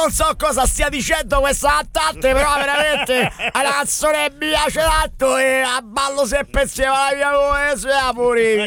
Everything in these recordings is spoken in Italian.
non so cosa stia dicendo questa cantante, però veramente la canzone mi piace tanto e a ballo se pensava la mia voce, amore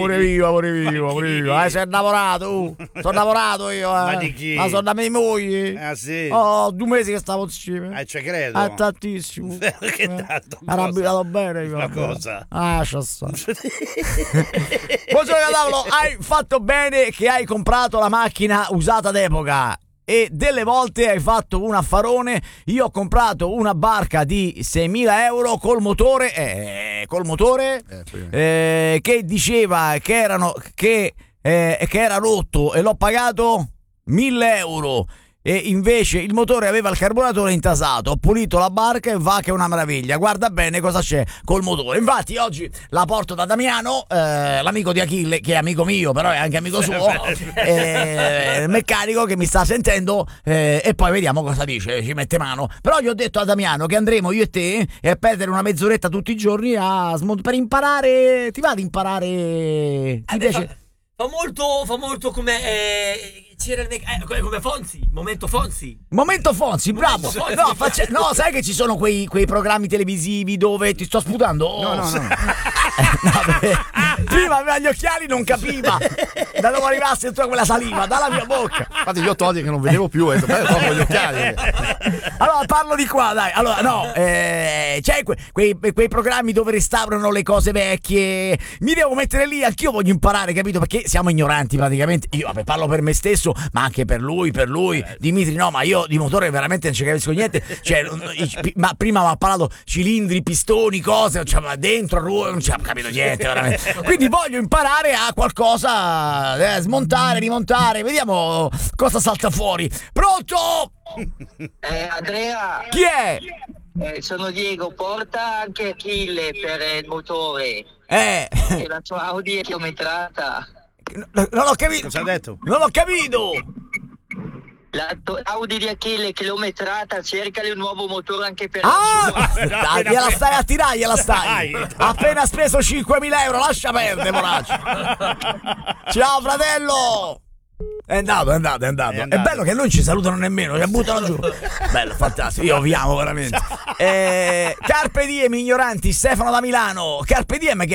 mio. Sei innamorato? Sono innamorato io. Ma di chi? Ma sono da mia moglie. Ah sì? Oh, 2 mesi che stavo insieme. Ci credo. Tantissimo. Che tanto? Era abitato bene io. Ma cosa? C'è stato. Buongiorno Tavolo, hai fatto bene che hai comprato la macchina usata d'epoca e delle volte hai fatto un affarone. Io ho comprato una barca di 6.000 euro col motore che diceva che era rotto e l'ho pagato 1.000 euro. E invece il motore aveva il carburatore intasato. Ho pulito la barca e va che è una meraviglia. Guarda bene cosa c'è col motore. Infatti oggi la porto da Damiano, l'amico di Achille, che è amico mio però è anche amico suo, il meccanico che mi sta sentendo, e poi vediamo cosa dice, ci mette mano. Però gli ho detto a Damiano che andremo io e te e a perdere una mezz'oretta tutti i giorni per imparare. Ti va di imparare? Ti piace? Fa molto come c'era come Fonzi, Momento Fonzi, bravo. No, sai che ci sono quei programmi televisivi dove ti sto sputando? No. Prima aveva gli occhiali, non capiva da dove arrivasse tutta quella saliva dalla mia bocca. Infatti io togli che non vedevo più, ho detto, tolgo gli occhiali. Allora parlo di qua, dai. Allora no, c'è quei programmi dove restaurano le cose vecchie. Mi devo mettere lì, anch'io voglio imparare, capito? Perché siamo ignoranti praticamente. Io parlo per me stesso, ma anche per lui. Dimitri no, ma io di motore veramente non ci capisco niente. Cioè, ma prima mi ha parlato cilindri, pistoni, cose, cioè, ma dentro non ci ha capito niente veramente. Quindi voglio imparare a qualcosa, smontare, rimontare, vediamo cosa salta fuori. Pronto? Andrea, Chi è? sono Diego, porta anche Achille per il motore. E la tua Audi è chilometrata. non l'ho capito. Cosa ha detto? Non l'ho capito. La Audi di Achille chilometrata, cercali un nuovo motore anche per la sua. Dai, gliela stai a tirare, Dai. Appena speso 5.000 euro, lascia perdere, poraccio. Ciao fratello. È andato. È bello che non ci salutano nemmeno, ci buttano giù. Bello, fantastico, io vi amo veramente. Carpe diem ignoranti, Stefano da Milano. Carpe diem che